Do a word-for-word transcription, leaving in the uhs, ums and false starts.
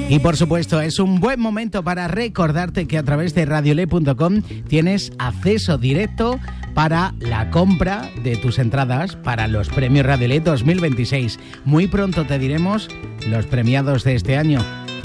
Y por supuesto, es un buen momento para recordarte que a través de radiolé punto com tienes acceso directo para la compra de tus entradas para los premios Radiolé dos mil veintiséis. Muy pronto te diremos los premiados de este año.